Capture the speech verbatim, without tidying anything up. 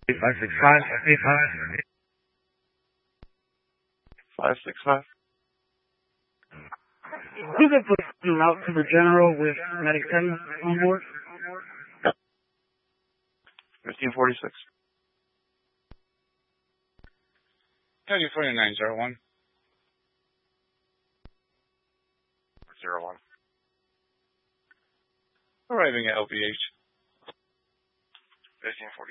five six five, eight five. five six five. You can put them out to the general with Medic ten on board. fifteen forty-six. Tell you forty-nine zero one. Zero one. Arriving at L V H. fifteen forty.